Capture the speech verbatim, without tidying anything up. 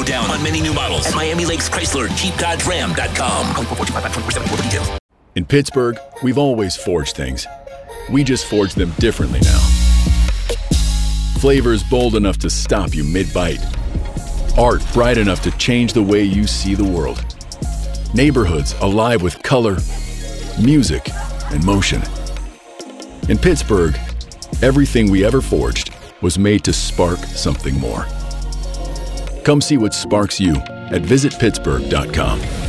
down on many new models at Miami Lakes Chrysler Jeep Dodge Ram dot com. In Pittsburgh, we've always forged things. We just forge them differently now. Flavors bold enough to stop you mid-bite. Art bright enough to change the way you see the world. Neighborhoods alive with color, music, and motion. In Pittsburgh, everything we ever forged was made to spark something more. Come see what sparks you at visit pittsburgh dot com.